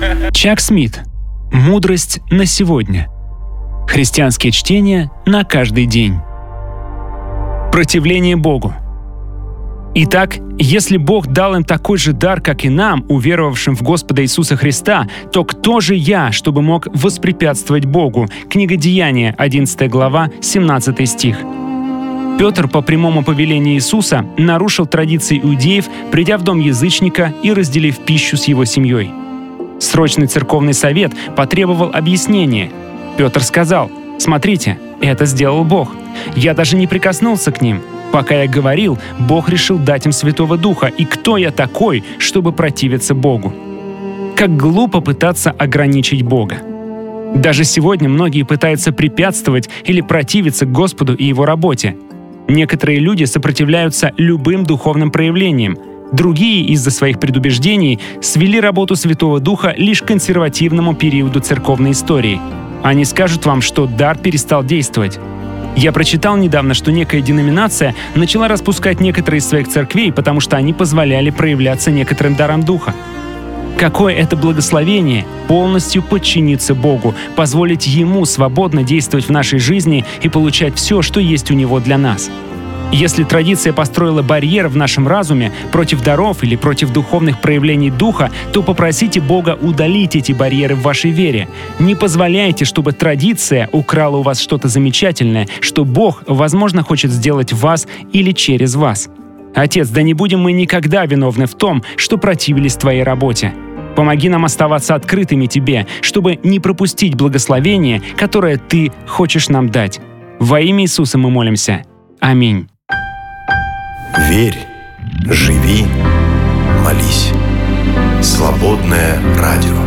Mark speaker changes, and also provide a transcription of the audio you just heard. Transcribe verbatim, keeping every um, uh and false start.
Speaker 1: Чак Смит. Мудрость на сегодня. Христианские чтения на каждый день. Противление Богу. Итак, если Бог дал им такой же дар, как и нам, уверовавшим в Господа Иисуса Христа, то кто же я, чтобы мог воспрепятствовать Богу? Книга Деяния, одиннадцатая глава, семнадцатый стих. Петр по прямому повелению Иисуса нарушил традиции иудеев, придя в дом язычника и разделив пищу с его семьей. Срочный церковный совет потребовал объяснения. Петр сказал: «Смотрите, это сделал Бог. Я даже не прикоснулся к ним. Пока я говорил, Бог решил дать им Святого Духа. И кто я такой, чтобы противиться Богу?» Как глупо пытаться ограничить Бога. Даже сегодня многие пытаются препятствовать или противиться Господу и Его работе. Некоторые люди сопротивляются любым духовным проявлениям. Другие из-за своих предубеждений свели работу Святого Духа лишь к консервативному периоду церковной истории. Они скажут вам, что дар перестал действовать. Я прочитал недавно, что некая деноминация начала распускать некоторые из своих церквей, потому что они позволяли проявляться некоторым дарам Духа. Какое это благословение полностью подчиниться Богу, позволить Ему свободно действовать в нашей жизни и получать все, что есть у Него для нас. Если традиция построила барьер в нашем разуме против даров или против духовных проявлений Духа, то попросите Бога удалить эти барьеры в вашей вере. Не позволяйте, чтобы традиция украла у вас что-то замечательное, что Бог, возможно, хочет сделать в вас или через вас. Отец, да не будем мы никогда виновны в том, что противились Твоей работе. Помоги нам оставаться открытыми Тебе, чтобы не пропустить благословение, которое Ты хочешь нам дать. Во имя Иисуса мы молимся. Аминь.
Speaker 2: Верь, живи, молись. Свободное радио.